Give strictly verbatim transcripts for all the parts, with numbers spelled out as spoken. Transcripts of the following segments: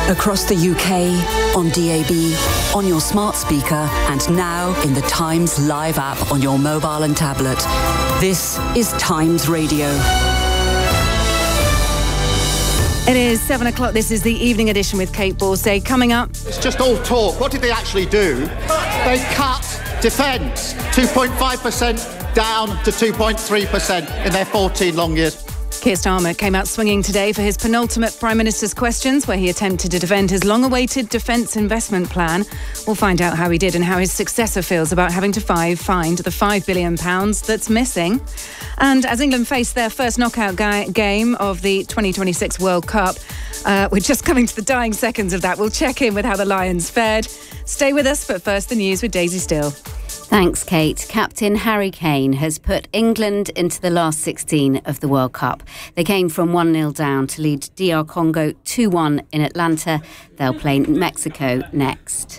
Across the U K, on D A B, on your smart speaker, and now in the Times Live app on your mobile and tablet. This is Times Radio. It is seven o'clock. This is the evening edition with Kate Borsay. Coming up... It's just all talk. What did they actually do? They cut defence two point five percent down to two point three percent in their fourteen long years. Keir Starmer came out swinging today for his penultimate Prime Minister's questions, where he attempted to defend his long-awaited defence investment plan. We'll find out how he did and how his successor feels about having to five, find the five billion pounds that's missing. And as England face their first knockout ga- game of the twenty twenty-six World Cup, uh, we're just coming to the dying seconds of that. We'll check in with how the Lions fared. Stay with us, but first the news with Daisy Still. Thanks, Kate. Captain Harry Kane has put England into the last sixteen of the World Cup. They came from one nil down to lead D R Congo two one in Atlanta. They'll play Mexico next.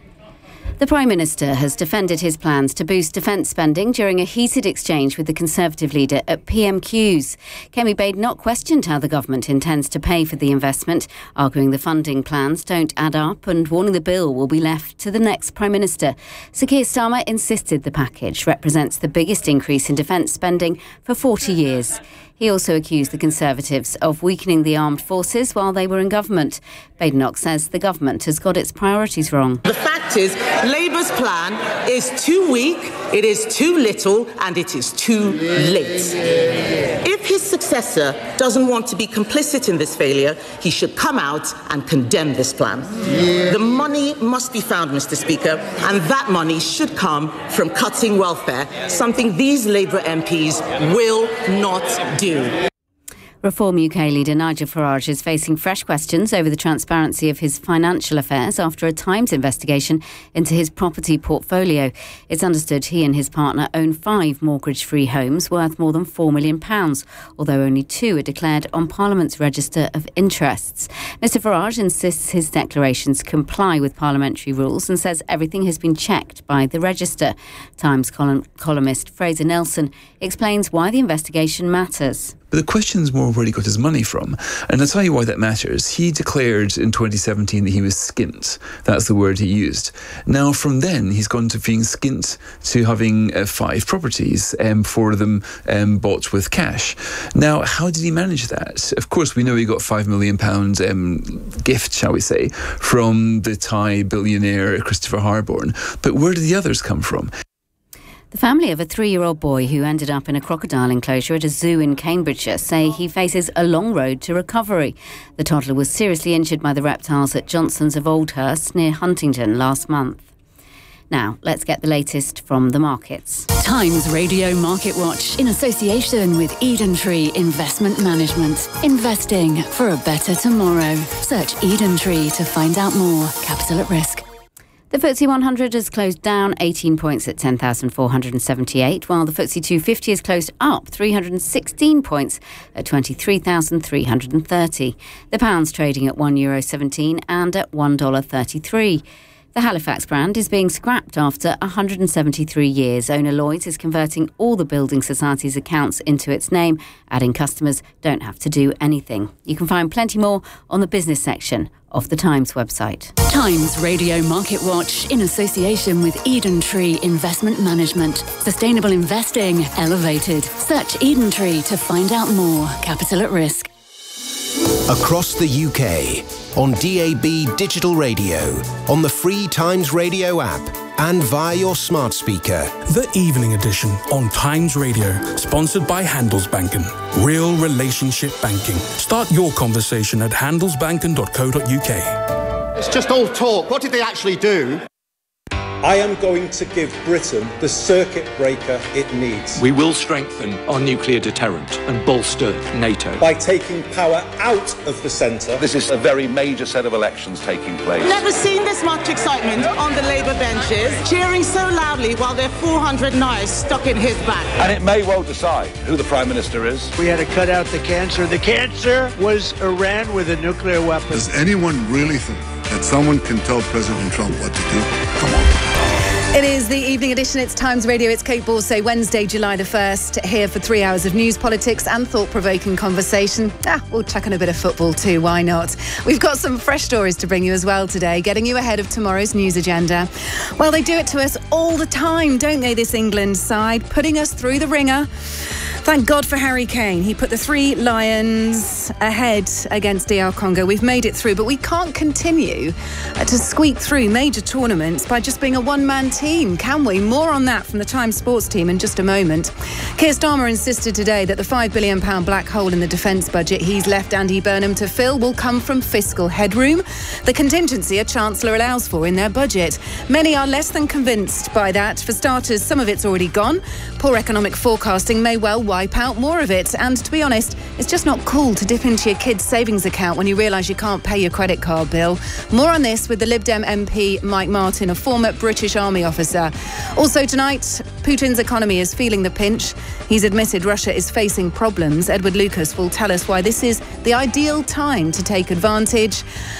The Prime Minister has defended his plans to boost defence spending during a heated exchange with the Conservative leader at P M Q's. Kemi Bade not questioned how the government intends to pay for the investment, arguing the funding plans don't add up and warning the bill will be left to the next Prime Minister. Sir Keir Starmer insisted the package represents the biggest increase in defence spending for forty years. He also accused the Conservatives of weakening the armed forces while they were in government. Badenoch says the government has got its priorities wrong. The fact is, Labour's plan is too weak, it is too little, and it is too late. If his successor doesn't want to be complicit in this failure, he should come out and condemn this plan. The money must be found, Mister Speaker, and that money should come from cutting welfare, something these Labour M Ps will not do. Reform U K leader Nigel Farage is facing fresh questions over the transparency of his financial affairs after a Times investigation into his property portfolio. It's understood he and his partner own five mortgage-free homes worth more than four million pounds, although only two are declared on Parliament's Register of Interests. Mr Farage insists his declarations comply with parliamentary rules and says everything has been checked by the Register. Times column- columnist Fraser Nelson explains why the investigation matters. But the question's more where he got his money from. And I'll tell you why that matters. He declared in twenty seventeen that he was skint. That's the word he used. Now, from then, he's gone to being skint to having uh, five properties, um, four of them um, bought with cash. Now, how did he manage that? Of course, we know he got five million pounds um, gift, shall we say, from the Thai billionaire Christopher Harborne. But where did the others come from? The family of a three-year-old boy who ended up in a crocodile enclosure at a zoo in Cambridgeshire say he faces a long road to recovery. The toddler was seriously injured by the reptiles at Johnson's of Oldhurst near Huntingdon last month. Now, let's get the latest from the markets. Times Radio Market Watch in association with Eden Tree Investment Management. Investing for a better tomorrow. Search Eden Tree to find out more. Capital at risk. The F T S E one hundred has closed down eighteen points at ten thousand four hundred seventy-eight, while the F T S E two fifty has closed up three hundred sixteen points at twenty-three thousand three hundred thirty. The pound's trading at one euro seventeen and at one dollar thirty-three. The Halifax brand is being scrapped after one hundred seventy-three years. Owner Lloyds is converting all the Building Society's accounts into its name, adding customers don't have to do anything. You can find plenty more on the business section of the Times website. Times Radio Market Watch in association with Eden Tree Investment Management. Sustainable investing elevated. Search Eden Tree to find out more. Capital at risk. Across the U K, on D A B Digital Radio, on the free Times Radio app, and via your smart speaker. The Evening Edition on Times Radio, sponsored by Handelsbanken. Real relationship banking. Start your conversation at handelsbanken dot co dot uk. It's just all talk. What did they actually do? I am going to give Britain the circuit breaker it needs. We will strengthen our nuclear deterrent and bolster NATO. By taking power out of the centre. This is a very major set of elections taking place. Never seen this much excitement on the Labour benches, cheering so loudly while their four hundred knives stuck in his back. And it may well decide who the Prime Minister is. We had to cut out the cancer. The cancer was Iran with a nuclear weapon. Does anyone really think that someone can tell President Trump what to do? Come on. It is the evening edition. It's Times Radio. It's Kate Borsay. Wednesday, July the first. Here for three hours of news, politics and thought-provoking conversation. Ah, we'll chuck in a bit of football too. Why not? We've got some fresh stories to bring you as well today, getting you ahead of tomorrow's news agenda. Well, they do it to us all the time, don't they, this England side, putting us through the ringer. Thank God for Harry Kane. He put the Three Lions ahead against D R Congo. We've made it through, but we can't continue to squeak through major tournaments by just being a one-man team, can we? More on that from the Times Sports team in just a moment. Keir Starmer insisted today that the five billion pounds black hole in the defence budget he's left Andy Burnham to fill will come from fiscal headroom, the contingency a Chancellor allows for in their budget. Many are less than convinced by that. For starters, some of it's already gone. Poor economic forecasting may well wipe out more of it. And to be honest, it's just not cool to dip into your kid's savings account when you realise you can't pay your credit card bill. More on this with the Lib Dem M P Mike Martin, a former British Army officer. Also tonight, Putin's economy is feeling the pinch. He's admitted Russia is facing problems. Edward Lucas will tell us why this is the ideal time to take advantage.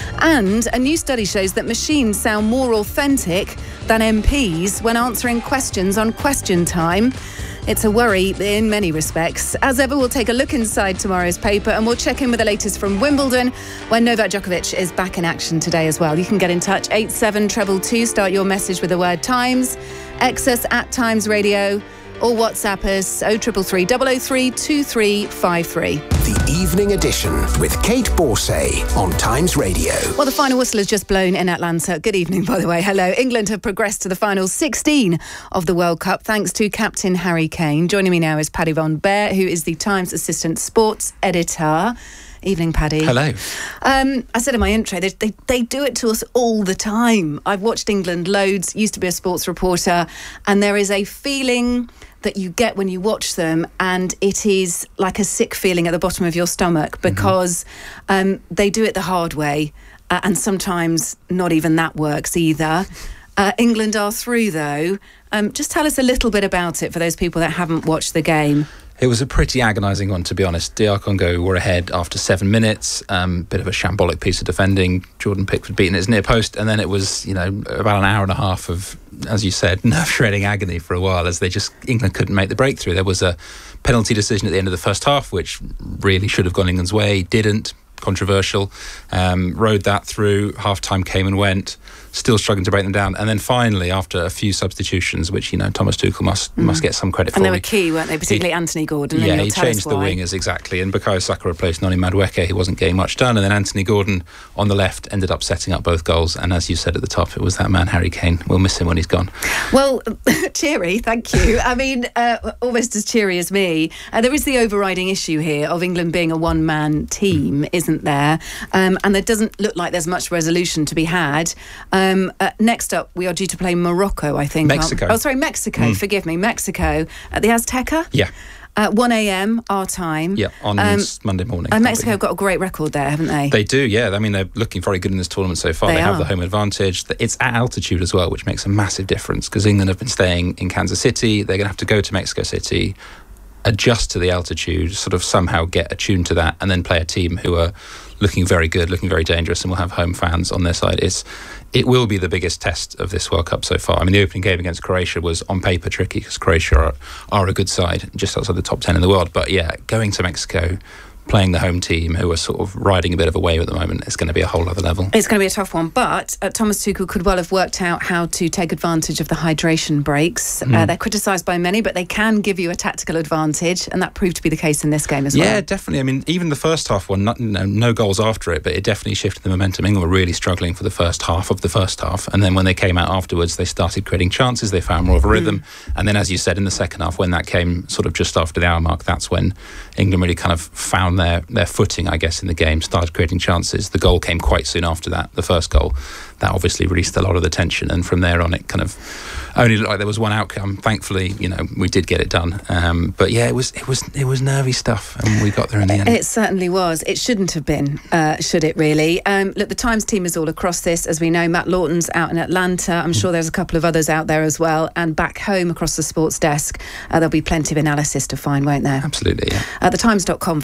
And a new study shows that machines sound more authentic than M Ps when answering questions on Question Time. It's a worry in many respects. As ever, we'll take a look inside tomorrow's paper and we'll check in with the latest from Wimbledon, when Novak Djokovic is back in action today as well. You can get in touch, eight seven two two two, start your message with the word Times, X us at Times Radio, or WhatsApp us oh three three three, oh oh three, two three five three. The Evening Edition with Kate Borsay on Times Radio. Well, the final whistle has just blown in Atlanta. Good evening, by the way. Hello. England have progressed to the final sixteen of the World Cup thanks to Captain Harry Kane. Joining me now is Paddy Von Bear, who is the Times Assistant Sports Editor. Evening, Paddy. Hello. Um, I said in my intro, they, they they do it to us all the time. I've watched England loads, used to be a sports reporter, and there is a feeling that you get when you watch them, and it is like a sick feeling at the bottom of your stomach because mm-hmm. um, they do it the hard way, uh, and sometimes not even that works either. Uh, England are through, though. Um, just tell us a little bit about it for those people that haven't watched the game. It was a pretty agonising one, to be honest. D R Congo were ahead after seven minutes. Um, bit of a shambolic piece of defending. Jordan Pickford beating his near post. And then it was, you know, about an hour and a half of, as you said, nerve-shredding agony for a while as they just, England couldn't make the breakthrough. There was a penalty decision at the end of the first half, which really should have gone England's way. Didn't. Controversial. Um, rode that through. Half-time came and went. Still struggling to break them down. And then finally, after a few substitutions, which, you know, Thomas Tuchel must mm. must get some credit for. And they were key, weren't they? Particularly he, Anthony Gordon. Yeah, and he changed the wingers, exactly. And Bukayo Saka replaced Noni Madueke, who wasn't getting much done. And then Anthony Gordon on the left ended up setting up both goals. And as you said at the top, it was that man, Harry Kane. We'll miss him when he's gone. Well, cheery, thank you. I mean, uh, almost as cheery as me. Uh, there is the overriding issue here of England being a one-man team, mm. isn't there? Um, and there doesn't look like there's much resolution to be had. Um, uh, next up, we are due to play Morocco, I think. Mexico. Oh, sorry, Mexico. Mm. Forgive me, Mexico at the Azteca. Yeah. At one a.m. our time. Yeah, on um, Monday morning. And Mexico have got a great record there, haven't they? They do, yeah. I mean, they're looking very good in this tournament so far. They, they have are. the home advantage. It's at altitude as well, which makes a massive difference because England have been staying in Kansas City. They're going to have to go to Mexico City, adjust to the altitude, sort of somehow get attuned to that, and then play a team who are looking very good, looking very dangerous, and will have home fans on their side. It's, it will be the biggest test of this World Cup so far. I mean, the opening game against Croatia was on paper tricky because Croatia are, are a good side, just outside the top ten in the world. But yeah, going to Mexico, playing the home team who are sort of riding a bit of a wave at the moment, is going to be a whole other level. It's going to be a tough one, but uh, Thomas Tuchel could well have worked out how to take advantage of the hydration breaks. Mm. Uh, they're criticised by many, but they can give you a tactical advantage, and that proved to be the case in this game as well. Yeah, definitely. I mean, even the first half one, not, no, no goals after it, but it definitely shifted the momentum. England were really struggling for the first half of the first half, and then when they came out afterwards, they started creating chances, they found more of a rhythm, mm. and then as you said, in the second half, when that came sort of just after the hour mark, that's when England really kind of found their, their footing, I guess, in the game, started creating chances. The goal came quite soon after that, the first goal. That obviously released a lot of the tension, and from there on it kind of only looked like there was one outcome. Thankfully, you know, we did get it done. Um, but yeah, it was it was it was nervy stuff, and we got there in the end. It certainly was. It shouldn't have been, uh, should it really? Um, look, the Times team is all across this, as we know. Matt Lawton's out in Atlanta. I'm sure there's a couple of others out there as well. And back home across the sports desk, uh, there'll be plenty of analysis to find, won't there? Absolutely, yeah. Uh, the times dot com for that, and of course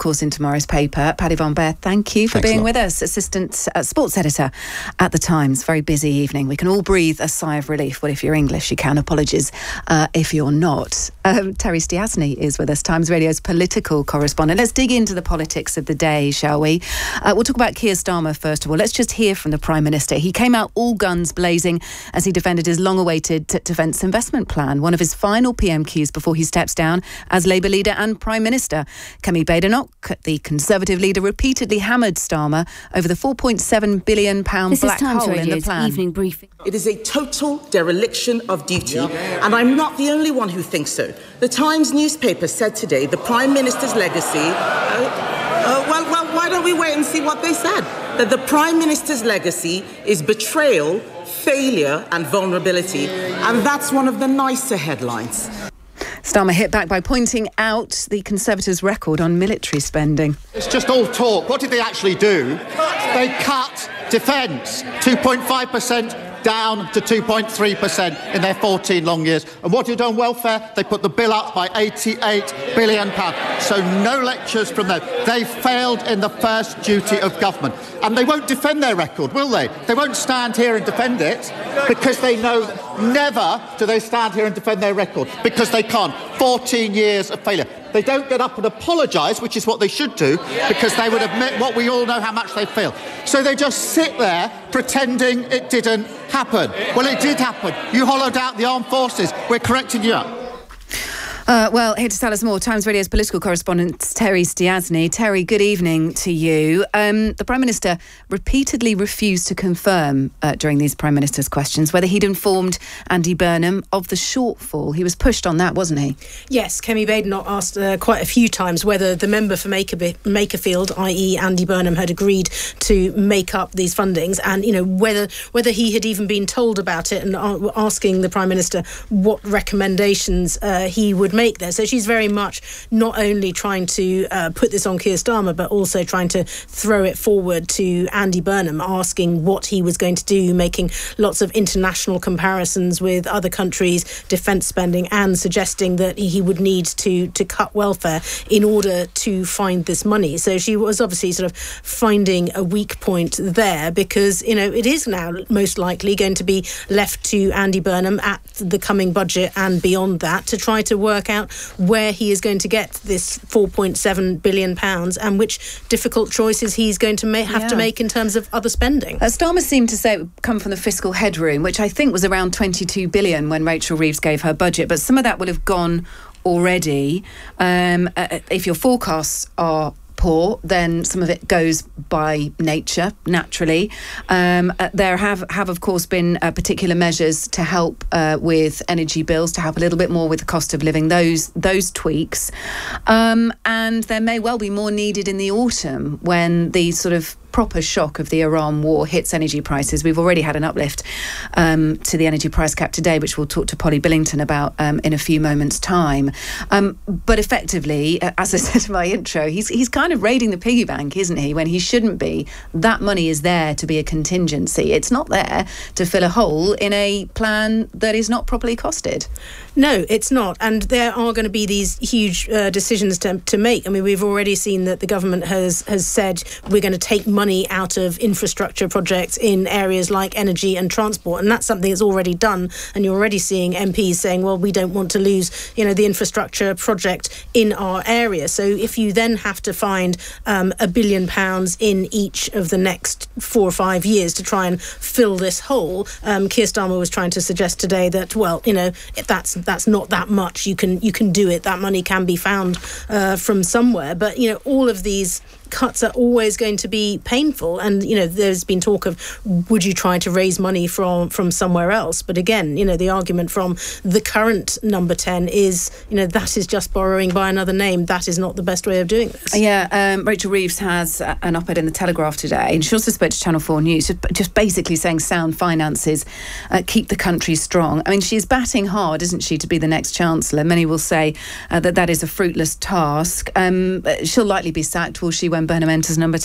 course, in tomorrow's paper. Paddy Von Behr, thank you for Thanks being with us. Assistant uh, sports editor at The Times. Very busy evening. We can all breathe a sigh of relief. Well, if you're English, you can. Apologies uh, if you're not. Um, Terry Stiasny is with us, Times Radio's political correspondent. Let's dig into the politics of the day, shall we? Uh, we'll talk about Keir Starmer first of all. Let's just hear from the Prime Minister. He came out all guns blazing as he defended his long-awaited defence investment plan, one of his final P M Qs before he steps down as Labour leader and Prime Minister. Kemi Badenoch, the Conservative leader, repeatedly hammered Starmer over the four point seven billion pounds black hole in the plan. Evening briefing. It is a total dereliction of duty, and I'm not the only one who thinks so. The Times newspaper said today the Prime Minister's legacy... Uh, uh, well, well, why don't we wait and see what they said? That the Prime Minister's legacy is betrayal, failure and vulnerability, and that's one of the nicer headlines. Starmer hit back by pointing out the Conservatives' record on military spending. It's just all talk. What did they actually do? They cut defence two point five percent down to two point three percent in their fourteen long years. And what did on welfare? They put the bill up by eighty-eight billion pounds. So no lectures from them. They failed in the first duty of government. And they won't defend their record, will they? They won't stand here and defend it because they know never do they stand here and defend their record because they can't. fourteen years of failure. They don't get up and apologise, which is what they should do, because they would admit what we all know how much they feel. So they just sit there pretending it didn't happen. Well, it did happen. You hollowed out the armed forces. We're correcting you up. Uh, well, here to tell us more, Times Radio's political correspondent Terry Stiasny. Terry, good evening to you. Um, the Prime Minister repeatedly refused to confirm uh, during these Prime Minister's questions whether he'd informed Andy Burnham of the shortfall. He was pushed on that, wasn't he? Yes, Kemi Badenoch asked uh, quite a few times whether the member for Maker- Makerfield, that is. Andy Burnham, had agreed to make up these fundings, and you know whether whether he had even been told about it, and uh, asking the Prime Minister what recommendations uh, he would make. Make there. So she's very much not only trying to uh, put this on Keir Starmer, but also trying to throw it forward to Andy Burnham, asking what he was going to do, making lots of international comparisons with other countries' defence spending, and suggesting that he would need to to cut welfare in order to find this money. So she was obviously sort of finding a weak point there, because you know it is now most likely going to be left to Andy Burnham at the coming budget and beyond that to try to work out where he is going to get this four point seven billion pounds and which difficult choices he's going to ma- have yeah. to make in terms of other spending. Uh, Starmer seemed to say it would come from the fiscal headroom, which I think was around twenty-two billion when Rachel Reeves gave her budget, but some of that would have gone already. Um, uh, if your forecasts are poor, then some of it goes by nature, naturally. Um, uh, there have, have, of course, been uh, particular measures to help uh, with energy bills, to help a little bit more with the cost of living, those those tweaks. Um, and there may well be more needed in the autumn when the sort of proper shock of the Iran war hits energy prices. We've already had an uplift um, to the energy price cap today, which we'll talk to Polly Billington about um, in a few moments' time. Um, but effectively, as I said in my intro, he's he's kind of raiding the piggy bank, isn't he, when he shouldn't be. That money is there to be a contingency. It's not there to fill a hole in a plan that is not properly costed. No, it's not. And there are going to be these huge uh, decisions to, to make. I mean, we've already seen that the government has, has said we're going to take money out of infrastructure projects in areas like energy and transport. And that's something that's already done. And you're already seeing M Ps saying, well, we don't want to lose, you know, the infrastructure project in our area. So if you then have to find um, a billion pounds in each of the next four or five years to try and fill this hole, um, Keir Starmer was trying to suggest today that, well, you know, if that's that's not that much. You can you can do it. That money can be found uh, from somewhere. But, you know, all of these cuts are always going to be painful, and you know there's been talk of would you try to raise money from from somewhere else, but again, you know the argument from the current number ten is, you know that is just borrowing by another name. That is not the best way of doing this. Yeah, um, Rachel Reeves has an op-ed in the Telegraph today, and she also spoke to Channel four News, just basically saying sound finances uh, keep the country strong. I mean, she's batting hard, isn't she, to be the next Chancellor? Many will say uh, that that is a fruitless task. Um, she'll likely be sacked, will she, when Burnham enters number ten?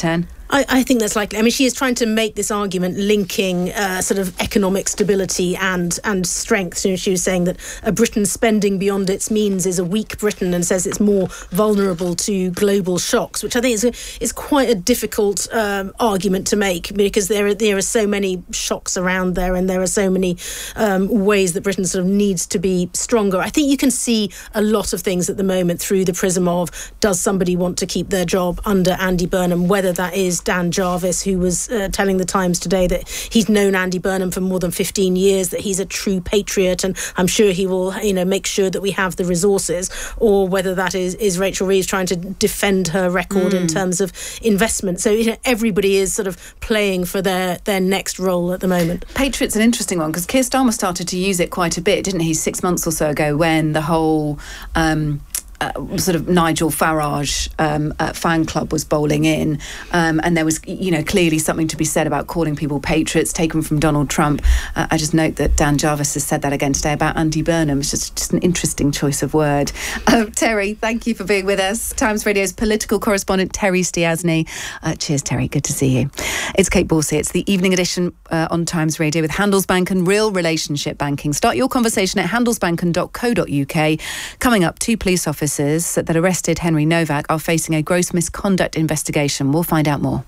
I, I think that's likely. I mean, she is trying to make this argument linking uh, sort of economic stability and and strength. You know, she was saying that a Britain spending beyond its means is a weak Britain, and says it's more vulnerable to global shocks, which I think is a, is quite a difficult um, argument to make, because there are there are so many shocks around there, and there are so many um, ways that Britain sort of needs to be stronger. I think you can see a lot of things at the moment through the prism of, does somebody want to keep their job under Andy Burnham, whether that is Dan Jarvis, who was uh, telling the Times today that he's known Andy Burnham for more than fifteen years, that he's a true patriot, and I'm sure he will, you know, make sure that we have the resources, or whether that is, is Rachel Reeves trying to defend her record mm. in terms of investment. So, you know, everybody is sort of playing for their, their next role at the moment. Patriot's an interesting one, because Keir Starmer started to use it quite a bit, didn't he, six months or so ago, when the whole Um, Uh, sort of Nigel Farage um, uh, fan club was bowling in, um, and there was, you know, clearly something to be said about calling people patriots, taken from Donald Trump. Uh, I just note that Dan Jarvis has said that again today about Andy Burnham. It's just, just an interesting choice of word. Uh, Terry, thank you for being with us. Times Radio's political correspondent Terry Stiasny. Uh, cheers, Terry. Good to see you. It's Kate Borsey. It's the evening edition uh, on Times Radio with Handelsbanken Real Relationship Banking. Start your conversation at handelsbanken dot co dot uk. Coming up, two police officers that arrested Henry Novak are facing a gross misconduct investigation. We'll find out more.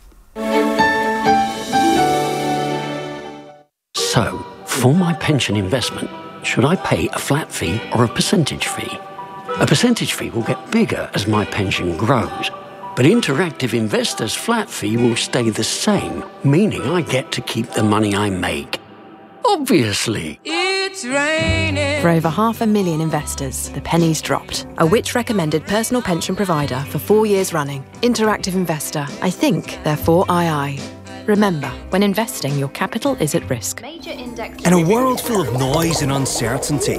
So, for my pension investment, should I pay a flat fee or a percentage fee? A percentage fee will get bigger as my pension grows, but Interactive Investor's flat fee will stay the same, meaning I get to keep the money I make. Obviously. It's raining. For over half a million investors, the penny's dropped. A Which-recommended personal pension provider for four years running. Interactive Investor. I think, therefore I I. Remember, when investing, your capital is at risk. In a world full of noise and uncertainty,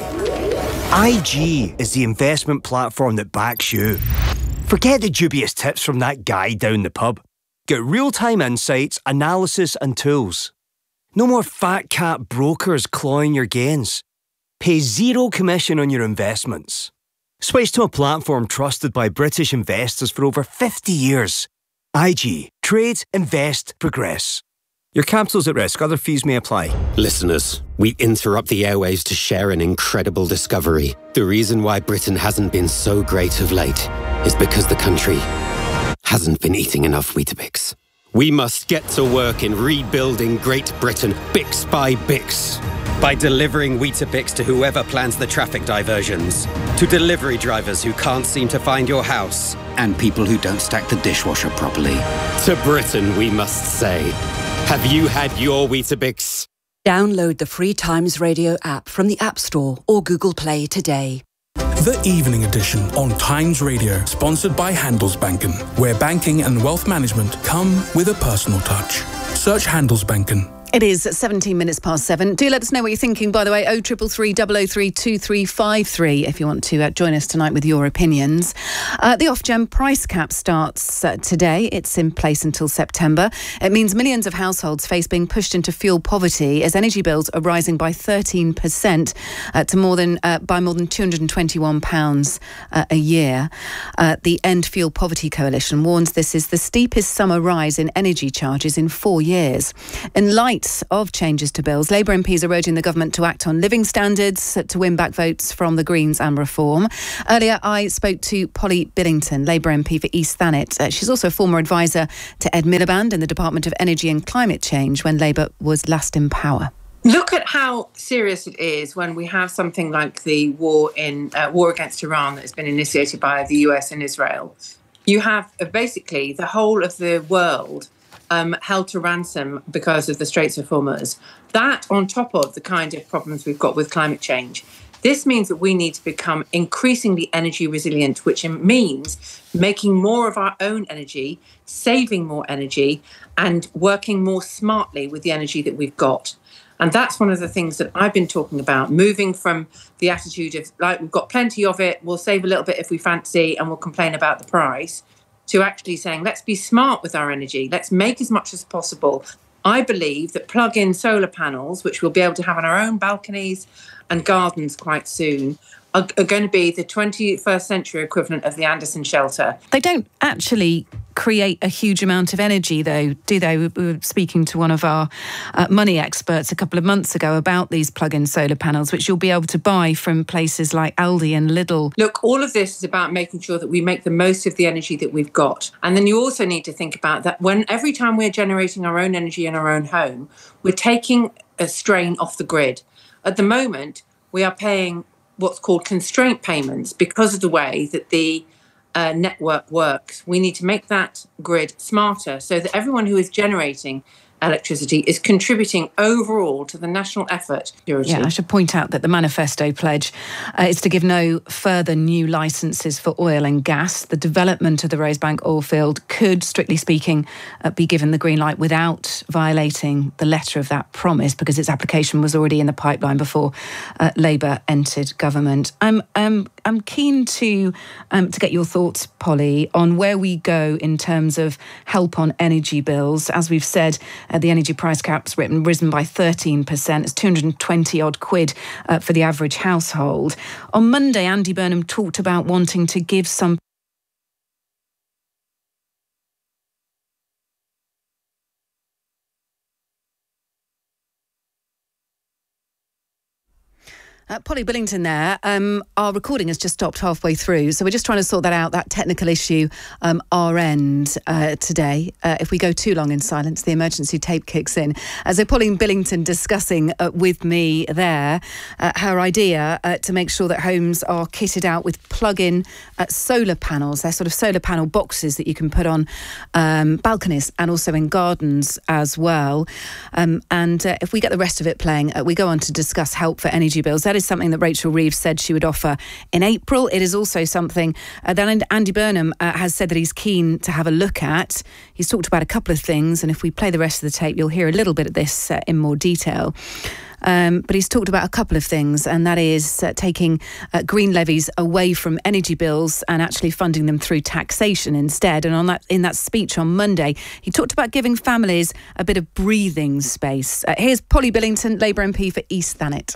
I G is the investment platform that backs you. Forget the dubious tips from that guy down the pub. Get real-time insights, analysis and tools. No more fat cat brokers clawing your gains. Pay zero commission on your investments. Switch to a platform trusted by British investors for over fifty years. I G. Trade, invest, progress. Your capital's at risk. Other fees may apply. Listeners, we interrupt the airwaves to share an incredible discovery. The reason why Britain hasn't been so great of late is because the country hasn't been eating enough Weetabix. We must get to work in rebuilding Great Britain, Bix by Bix. By delivering Weetabix to whoever plans the traffic diversions. To delivery drivers who can't seem to find your house. And people who don't stack the dishwasher properly. To Britain, we must say, have you had your Weetabix? Download the free Times Radio app from the App Store or Google Play today. The Evening Edition on Times Radio, sponsored by Handelsbanken, where banking and wealth management come with a personal touch. Search Handelsbanken. It is seventeen minutes past seven. Do let us know what you're thinking, by the way, oh triple three, double oh three, two three five three if you want to uh, join us tonight with your opinions. Uh, the Ofgem price cap starts uh, today. It's in place until September. It means millions of households face being pushed into fuel poverty as energy bills are rising by thirteen percent uh, to more than uh, by more than two hundred twenty-one pounds uh, a year. Uh, the End Fuel Poverty Coalition warns this is the steepest summer rise in energy charges in four years. In light of changes to bills, Labour M Ps are urging the government to act on living standards to win back votes from the Greens and Reform. Earlier, I spoke to Polly Billington, Labour M P for East Thanet. Uh, she's also a former advisor to Ed Miliband in the Department of Energy and Climate Change when Labour was last in power. Look at how serious it is when we have something like the war in uh, war against Iran that has been initiated by the U S and Israel. You have uh, basically the whole of the world Um, held to ransom because of the Straits of Hormuz. That on top of the kind of problems we've got with climate change. This means that we need to become increasingly energy resilient, which means making more of our own energy, saving more energy, and working more smartly with the energy that we've got. And that's one of the things that I've been talking about, moving from the attitude of, like, we've got plenty of it, we'll save a little bit if we fancy, and we'll complain about the price, to actually saying, let's be smart with our energy. Let's make as much as possible. I believe that plug-in solar panels, which we'll be able to have on our own balconies and gardens quite soon, are, are going to be the twenty-first century equivalent of the Anderson shelter. They don't actually create a huge amount of energy, though, do they? We were speaking to one of our uh, money experts a couple of months ago about these plug-in solar panels, which you'll be able to buy from places like Aldi and Lidl. Look, all of this is about making sure that we make the most of the energy that we've got. And then you also need to think about that when every time we're generating our own energy in our own home, we're taking a strain off the grid. At the moment, we are paying what's called constraint payments because of the way that the uh, network works. We need to make that grid smarter so that everyone who is generating electricity is contributing overall to the national effort. Yeah, I should point out that the manifesto pledge uh, is to give no further new licences for oil and gas. The development of the Rosebank oil field could, strictly speaking, uh, be given the green light without violating the letter of that promise, because its application was already in the pipeline before uh, Labour entered government. I'm um, I'm keen to um, to get your thoughts, Polly, on where we go in terms of help on energy bills. As we've said, Uh, the energy price cap's written, risen by thirteen percent. It's two hundred twenty odd quid uh, for the average household. On Monday, Andy Burnham talked about wanting to give some Uh, Polly Billington there. Um, our recording has just stopped halfway through, so we're just trying to sort that out, that technical issue um, our end uh, today. Uh, if we go too long in silence, the emergency tape kicks in. Uh, so Polly Billington discussing uh, with me there uh, her idea uh, to make sure that homes are kitted out with plug-in uh, solar panels. They're sort of solar panel boxes that you can put on um, balconies and also in gardens as well. Um, and uh, if we get the rest of it playing, uh, we go on to discuss help for energy bills. That is something that Rachel Reeves said she would offer in April. It is also something uh, that Andy Burnham uh, has said that he's keen to have a look at. He's talked about a couple of things, and if we play the rest of the tape, you'll hear a little bit of this uh, in more detail. Um, but he's talked about a couple of things, and that is uh, taking uh, green levies away from energy bills and actually funding them through taxation instead. And on that, in that speech on Monday, he talked about giving families a bit of breathing space. Uh, here's Polly Billington, Labour M P for East Thanet.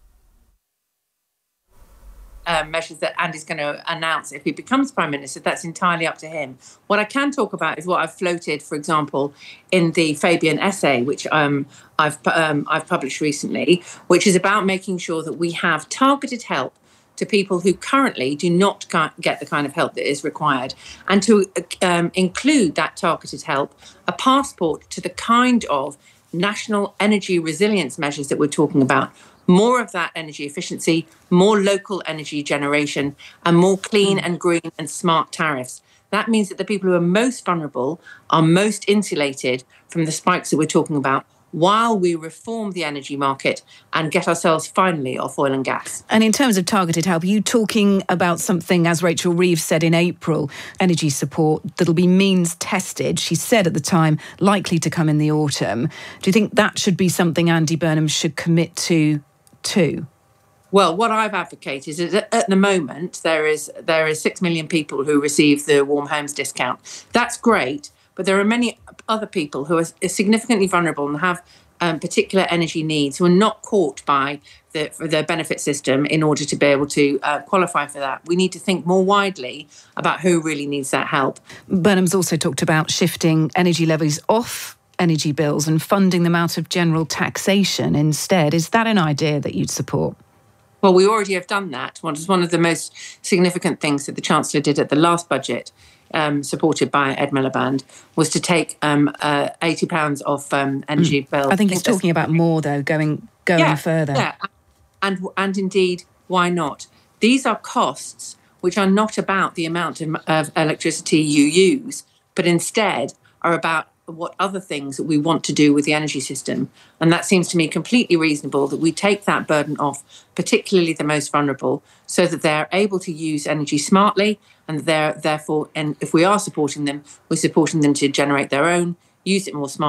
Um, measures that Andy's going to announce if he becomes Prime Minister, that's entirely up to him. What I can talk about is what I've floated, for example, in the Fabian essay, which um, I've um, I've published recently, which is about making sure that we have targeted help to people who currently do not get the kind of help that is required, and to um, include that targeted help, a passport to the kind of national energy resilience measures that we're talking about. More of that energy efficiency, more local energy generation, and more clean and green and smart tariffs. That means that the people who are most vulnerable are most insulated from the spikes that we're talking about, while we reform the energy market and get ourselves finally off oil and gas. And in terms of targeted help, are you talking about something, as Rachel Reeves said in April, energy support that'll be means tested? She said at the time, likely to come in the autumn. Do you think that should be something Andy Burnham should commit to too? Well, what I've advocated is that at the moment there is there is six million people who receive the Warm Homes discount. That's great, but there are many other people who are significantly vulnerable and have um, particular energy needs who are not caught by the, the benefit system in order to be able to uh, qualify for that. We need to think more widely about who really needs that help. Burnham's also talked about shifting energy levies off energy bills and funding them out of general taxation instead. Is that an idea that you'd support? Well, we already have done that. One one of the most significant things that the Chancellor did at the last budget, um, supported by Ed Miliband, was to take um, uh, eighty pounds off um, energy mm. bills. I think he's talking about more, though, going going yeah, further. Yeah, and and indeed, why not? These are costs which are not about the amount of, of electricity you use, but instead are about what other things that we want to do with the energy system. And that seems to me completely reasonable, that we take that burden off, particularly the most vulnerable, so that they're able to use energy smartly, and they're therefore, and if we are supporting them, we're supporting them to generate their own, use it more smartly,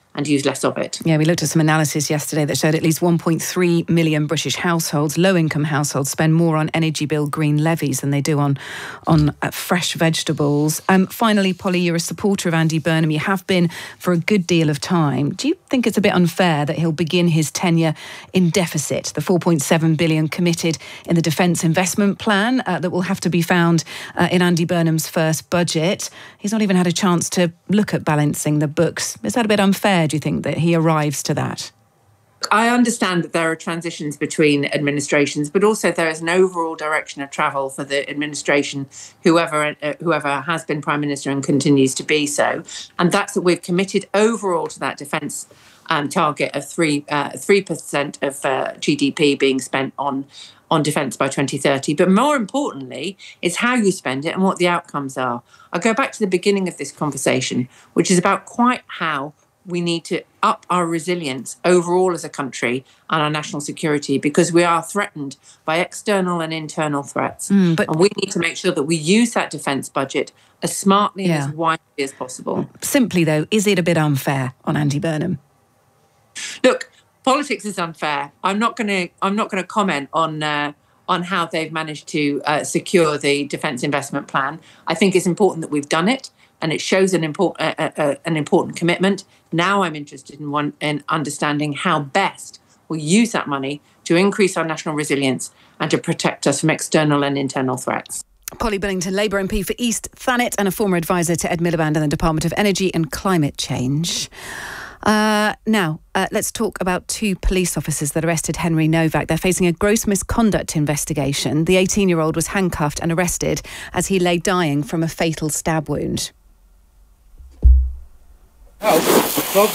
and use less of it. Yeah, we looked at some analysis yesterday that showed at least one point three million British households, low-income households, spend more on energy bill green levies than they do on on uh, fresh vegetables. Um, finally, Polly, you're a supporter of Andy Burnham. You have been for a good deal of time. Do you think it's a bit unfair that he'll begin his tenure in deficit? The four point seven billion committed in the Defence Investment Plan uh, that will have to be found uh, in Andy Burnham's first budget. He's not even had a chance to look at balancing the books. Is that a bit unfair, do you think, that he arrives to that? I understand that there are transitions between administrations, but also there is an overall direction of travel for the administration, whoever uh, whoever has been Prime Minister and continues to be so. And that's that we've committed overall to that defence um, target of three uh, three percent of uh, G D P being spent on on defence by twenty thirty. But more importantly, is how you spend it and what the outcomes are. I'll go back to the beginning of this conversation, which is about quite how we need to up our resilience overall as a country and our national security, because we are threatened by external and internal threats. Mm, but and we need to make sure that we use that defence budget as smartly yeah. and as wisely as possible. Simply, though, is it a bit unfair on Andy Burnham? Look, politics is unfair. I'm not going to. I'm not going to comment on uh, on how they've managed to uh, secure the Defence Investment Plan. I think it's important that we've done it, and it shows an important uh, uh, an important commitment. Now I'm interested in one in understanding how best we use that money to increase our national resilience and to protect us from external and internal threats. Polly Billington, Labour M P for East Thanet and a former advisor to Ed Miliband and the Department of Energy and Climate Change. Uh, now, uh, let's talk about two police officers that arrested Henry Novak. They're facing a gross misconduct investigation. The eighteen-year-old was handcuffed and arrested as he lay dying from a fatal stab wound. What's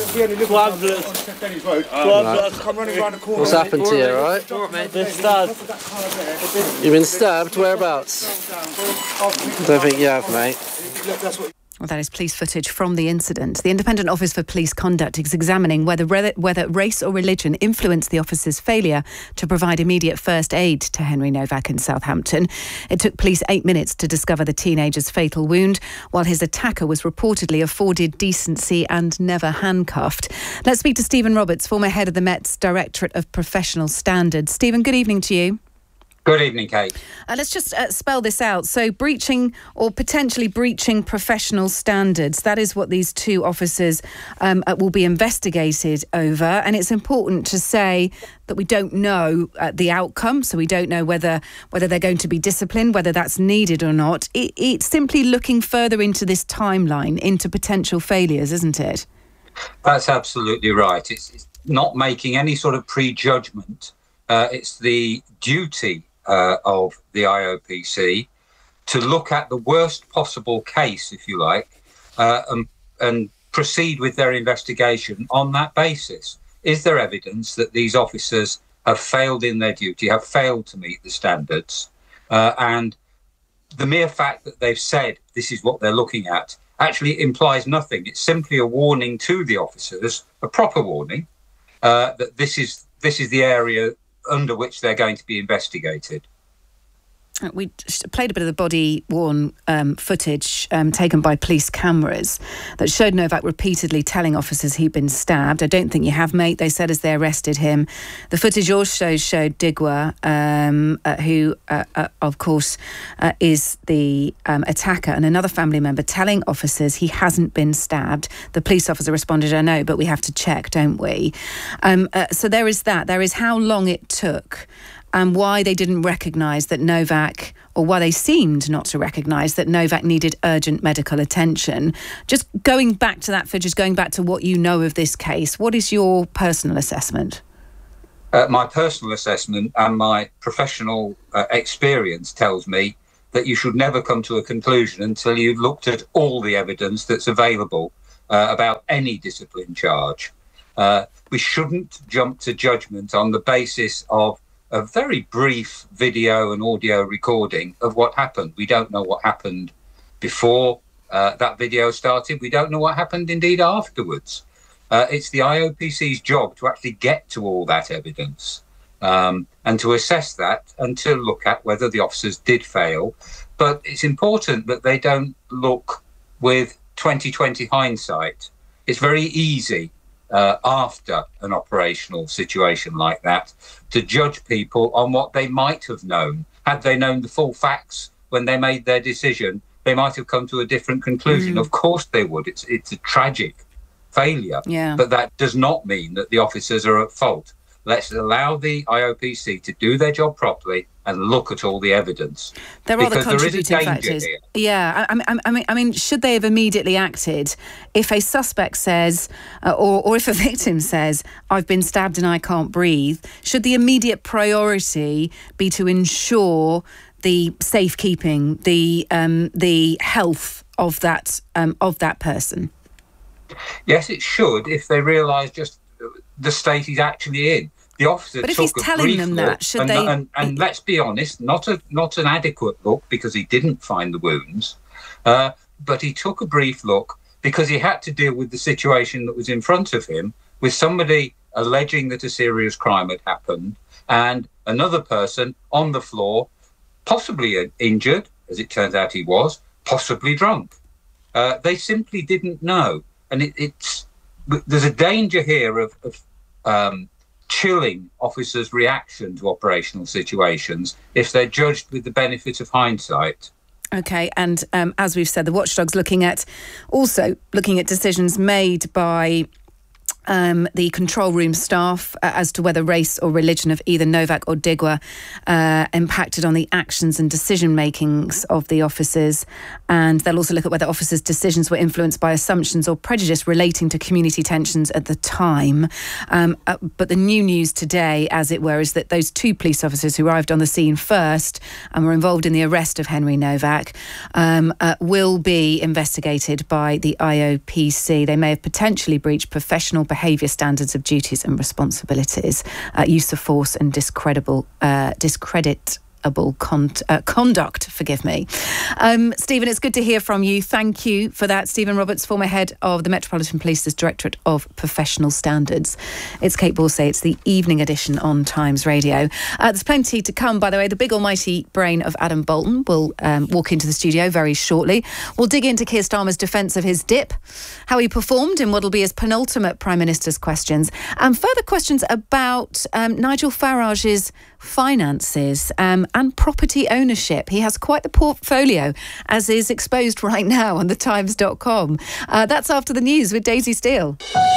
happened to you, all right? Been stabbed. You've been stabbed? Whereabouts? I don't think you have, mate. Well, that is police footage from the incident. The Independent Office for Police Conduct is examining whether whether race or religion influenced the officer's failure to provide immediate first aid to Henry Novak in Southampton. It took police eight minutes to discover the teenager's fatal wound, while his attacker was reportedly afforded decency and never handcuffed. Let's speak to Stephen Roberts, former head of the Met's Directorate of Professional Standards. Stephen, good evening to you. Good evening, Kate. Uh, let's just uh, spell this out. So breaching or potentially breaching professional standards, that is what these two officers um, uh, will be investigated over. And it's important to say that we don't know uh, the outcome. So we don't know whether whether they're going to be disciplined, whether that's needed or not. It, it's simply looking further into this timeline, into potential failures, isn't it? That's absolutely right. It's, it's not making any sort of prejudgment. Uh, it's the duty Uh, of the I O P C to look at the worst possible case, if you like, uh, and, and proceed with their investigation on that basis. Is there evidence that these officers have failed in their duty, have failed to meet the standards? Uh, and the mere fact that they've said this is what they're looking at actually implies nothing. It's simply a warning to the officers, a proper warning, uh, that this is this is the area under which they're going to be investigated. We played a bit of the body-worn um, footage um, taken by police cameras that showed Novak repeatedly telling officers he'd been stabbed. I don't think you have, mate, they said as they arrested him. The footage also showed Digwa, um, uh, who, uh, uh, of course, uh, is the um, attacker, and another family member telling officers he hasn't been stabbed. The police officer responded, I know, but we have to check, don't we? Um, uh, so there is that. There is how long it took and why they didn't recognise that Novak, or why they seemed not to recognise that Novak needed urgent medical attention. Just going back to that footage, going back to what you know of this case, what is your personal assessment? Uh, my personal assessment and my professional uh, experience tells me that you should never come to a conclusion until you've looked at all the evidence that's available uh, about any discipline charge. Uh, we shouldn't jump to judgment on the basis of a very brief video and audio recording of what happened. We don't know what happened before uh, that video started. We don't know what happened indeed afterwards. Uh, it's the I O P C's job to actually get to all that evidence um, and to assess that and to look at whether the officers did fail. But it's important that they don't look with twenty twenty hindsight. it's very easy uh, after an operational situation like that to judge people on what they might have known. Had they known the full facts when they made their decision, they might have come to a different conclusion. Mm. Of course they would. It's it's a tragic failure. Yeah. But that does not mean that the officers are at fault. Let's allow the I O P C to do their job properly and look at all the evidence. There are the because there is a contributing danger factors. here. Yeah, I, I, I mean, I mean, should they have immediately acted if a suspect says, uh, or, or if a victim says, "I've been stabbed and I can't breathe"? Should the immediate priority be to ensure the safekeeping, the um, the health of that um, of that person? Yes, it should, if they realise just the state he's actually in. The officer but if took he's a telling brief them look, that, should and, they? And, and let's be honest, not a not an adequate look because he didn't find the wounds, uh, but he took a brief look because he had to deal with the situation that was in front of him, with somebody alleging that a serious crime had happened and another person on the floor, possibly injured, as it turns out he was, possibly drunk. Uh, they simply didn't know, and it, it's there's a danger here of. of um, chilling officers' reaction to operational situations if they're judged with the benefit of hindsight. Okay, and um, as we've said, the watchdog's looking at also looking at decisions made by Um, the control room staff uh, as to whether race or religion of either Novak or Digwa uh, impacted on the actions and decision makings of the officers, and they'll also look at whether officers' decisions were influenced by assumptions or prejudice relating to community tensions at the time. Um, uh, but the new news today, as it were, is that those two police officers who arrived on the scene first and were involved in the arrest of Henry Novak um, uh, will be investigated by the I O P C. They may have potentially breached professional behaviour standards of duties and responsibilities, uh, use of force and discreditable, uh, discreditable con- uh, conduct, forgive me. Um, Stephen, it's good to hear from you. Thank you for that. Stephen Roberts, former head of the Metropolitan Police's Directorate of Professional Standards. It's Kate Borsay. It's the evening edition on Times Radio. Uh, there's plenty to come, by the way. The big almighty brain of Adam Bolton will um, walk into the studio very shortly. We'll dig into Keir Starmer's defence of his dip, how he performed in what'll be his penultimate Prime Minister's questions, and further questions about um, Nigel Farage's finances um, and property ownership. He has quite the portfolio, as is exposed right now on the times dot com. Uh, that's after the news with Daisy Steele.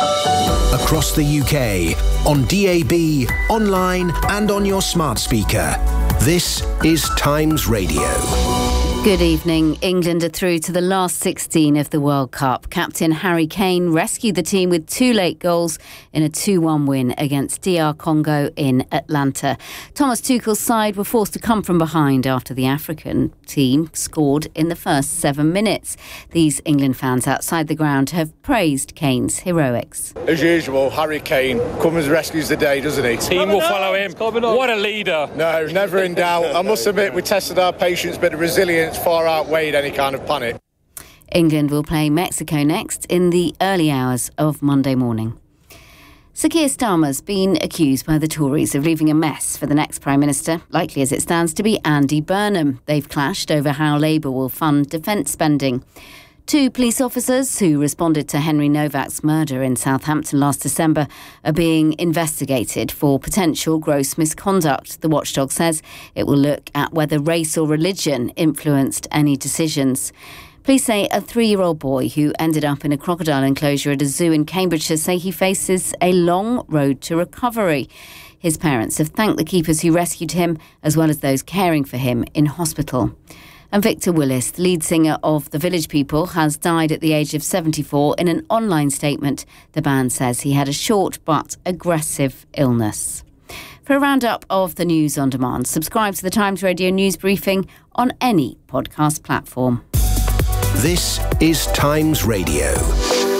Across the U K, on D A B, online and on your smart speaker. This is Times Radio. Good evening. England are through to the last sixteen of the World Cup. Captain Harry Kane rescued the team with two late goals in a two one win against D R Congo in Atlanta. Thomas Tuchel's side were forced to come from behind after the African team scored in the first seven minutes. These England fans outside the ground have praised Kane's heroics. As usual, Harry Kane comes and rescues the day, doesn't he? Team will follow him. What a leader. No, never in doubt. I must admit, we tested our patience, but the resilience far outweighed any kind of panic. England will play Mexico next in the early hours of Monday morning. Sir Keir Starmer's been accused by the Tories of leaving a mess for the next Prime Minister, likely as it stands to be Andy Burnham. They've clashed over how Labour will fund defence spending. Two police officers who responded to Henry Novak's murder in Southampton last December are being investigated for potential gross misconduct. The watchdog says it will look at whether race or religion influenced any decisions. Police say a three-year-old boy who ended up in a crocodile enclosure at a zoo in Cambridgeshire say he faces a long road to recovery. His parents have thanked the keepers who rescued him, as well as those caring for him in hospital. And Victor Willis, the lead singer of The Village People, has died at the age of seventy-four. In an online statement, the band says he had a short but aggressive illness. For a roundup of the news on demand, subscribe to the Times Radio News Briefing on any podcast platform. This is Times Radio.